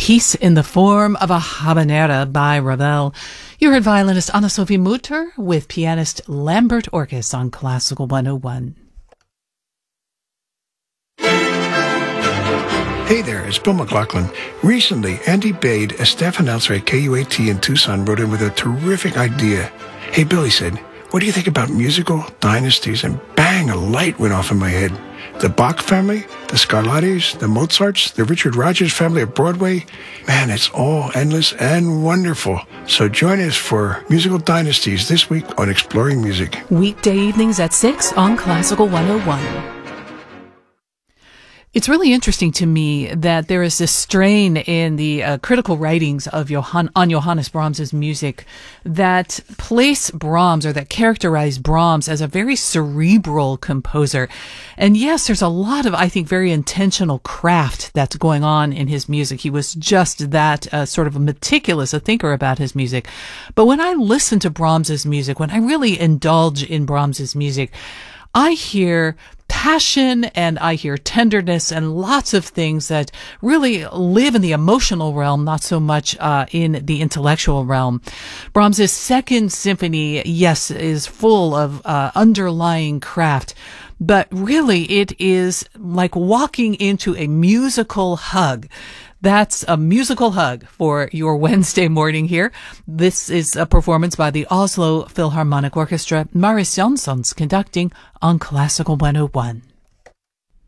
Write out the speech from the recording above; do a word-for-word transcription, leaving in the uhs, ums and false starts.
Peace in the Form of a Habanera by Ravel. You heard violinist Anna-Sophie Mutter with pianist Lambert Orkes on Classical one oh one. Hey there, it's Bill McLaughlin. Recently, Andy Bade, a staff announcer at K U A T in Tucson, wrote in with a terrific idea. Hey, Bill, he said, what do you think about musical dynasties? And bang, a light went off in my head. The Bach family, the Scarlattis, the Mozarts, the Richard Rodgers family of Broadway. Man, it's all endless and wonderful. So join us for Musical Dynasties this week on Exploring Music. Weekday evenings at six on Classical one oh one. It's really interesting to me that there is this strain in the uh, critical writings of Johann, on Johannes Brahms's music that place Brahms, or that characterize Brahms, as a very cerebral composer. And yes, there's a lot of, I think, very intentional craft that's going on in his music. He was just that uh, sort of meticulous a thinker about his music. But when I listen to Brahms's music, when I really indulge in Brahms's music, I hear passion and I hear tenderness and lots of things that really live in the emotional realm, not so much uh, in the intellectual realm. Brahms's Second Symphony, yes, is full of uh, underlying craft, but really it is like walking into a musical hug. That's a musical hug for your Wednesday morning here. This is a performance by the Oslo Philharmonic Orchestra. Marius Janssons conducting on Classical one oh one.